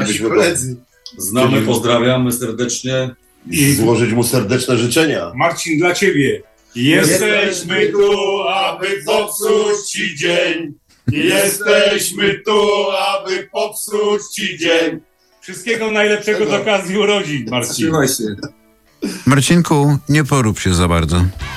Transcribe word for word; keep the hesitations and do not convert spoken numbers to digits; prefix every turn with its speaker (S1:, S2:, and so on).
S1: Byśmy koledzy.
S2: Znamy, pozdrawiamy serdecznie.
S1: I złożyć mu serdeczne życzenia.
S3: Marcin, dla ciebie.
S4: Jesteśmy tu, aby popsuć ci dzień. Jesteśmy tu, aby popsuć ci dzień.
S3: Wszystkiego najlepszego z okazji urodzin, Marcin.
S5: Marcinku, nie porób się za bardzo.